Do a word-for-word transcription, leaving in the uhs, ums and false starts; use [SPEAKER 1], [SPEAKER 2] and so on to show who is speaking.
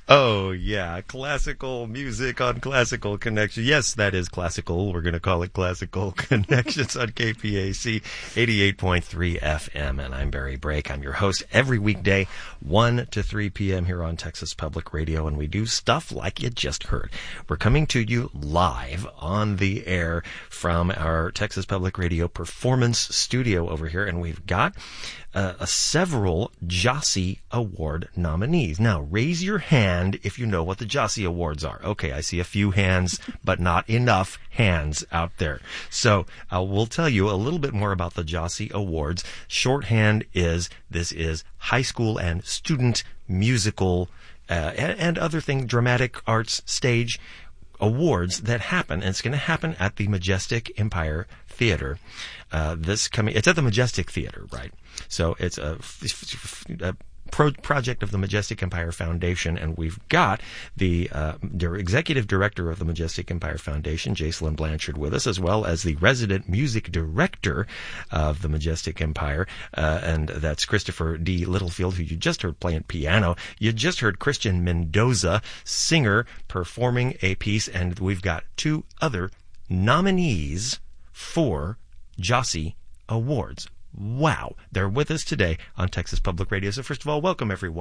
[SPEAKER 1] Oh, yeah. Classical music on Classical Connection. Yes, that is classical. We're going to call it Classical Connections on K P A C eighty-eight point three F M. And I'm Barry Brake. I'm your host every weekday, one to three p.m. here on Texas Public Radio. And we do stuff like you just heard. We're coming to you live on the air from our Texas Public Radio Performance Studio over here. And we've got Uh, uh, several Jossie Award nominees. Now, raise your hand if you know what the Jossie Awards are. Okay, I see a few hands, but not enough hands out there. So, I will tell you a little bit more about the Jossie Awards. Shorthand is, this is high school and student musical uh, and, and other things, dramatic arts, stage awards that happen. And it's going to happen at the Majestic Empire Theater. Uh, this coming, it's at the Majestic Theater, right? So it's a, a pro- project of the Majestic Empire Foundation, and we've got the uh, executive director of the Majestic Empire Foundation, Jacelyn Blanchard, with us, as well as the resident music director of the Majestic Empire, uh, and that's Christopher D. Littlefield, who you just heard playing piano. You just heard Christian Mendoza, singer, performing a piece, and we've got two other nominees for Jossie Awards. Wow. They're with us today on Texas Public Radio. So first of all, welcome everyone.